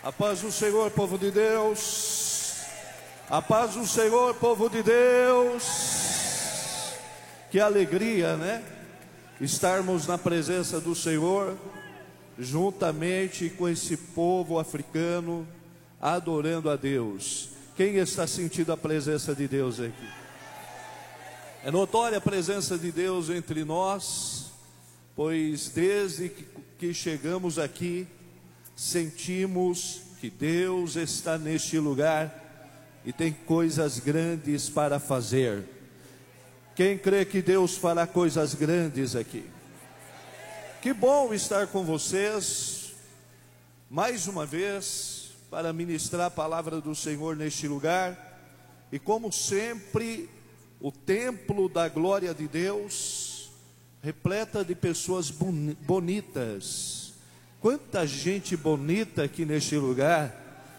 A paz do Senhor, povo de Deus. A paz do Senhor, povo de Deus. Que alegria, né? Estarmos na presença do Senhor, juntamente com esse povo africano, adorando a Deus. Quem está sentindo a presença de Deus aqui? É notória a presença de Deus entre nós, pois desde que chegamos aqui, sentimos que Deus está neste lugar e tem coisas grandes para fazer. Quem crê que Deus fará coisas grandes aqui? Que bom estar com vocês mais uma vez para ministrar a palavra do Senhor neste lugar. E como sempre, o templo da glória de Deus repleta de pessoas bonitas. Quanta gente bonita aqui neste lugar,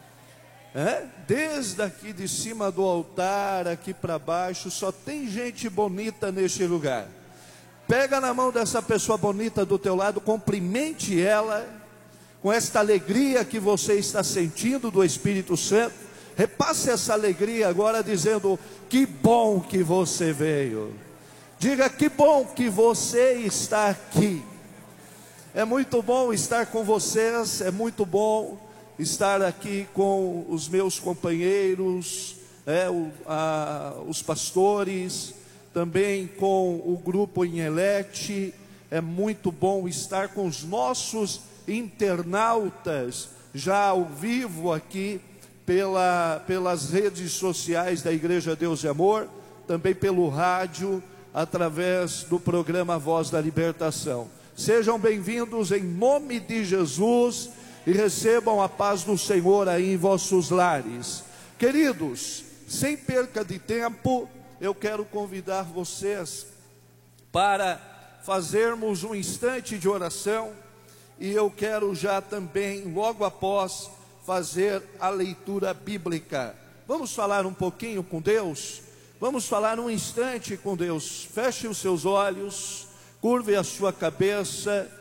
desde aqui de cima do altar, aqui para baixo, só tem gente bonita neste lugar. Pega na mão dessa pessoa bonita do teu lado, cumprimente ela, com esta alegria que você está sentindo do Espírito Santo. Repasse essa alegria agora dizendo: que bom que você veio. Diga: que bom que você está aqui. É muito bom estar com vocês, é muito bom estar aqui com os meus companheiros, os pastores, também com o grupo Inhelete. É muito bom estar com os nossos internautas, já ao vivo aqui, pelas redes sociais da Igreja Deus de Amor, também pelo rádio, através do programa Voz da Libertação. Sejam bem-vindos em nome de Jesus e recebam a paz do Senhor aí em vossos lares. Queridos, sem perca de tempo, eu quero convidar vocês para fazermos um instante de oração, e eu quero já também, logo após, fazer a leitura bíblica. Vamos falar um pouquinho com Deus? Vamos falar um instante com Deus. Feche os seus olhos, curve a sua cabeça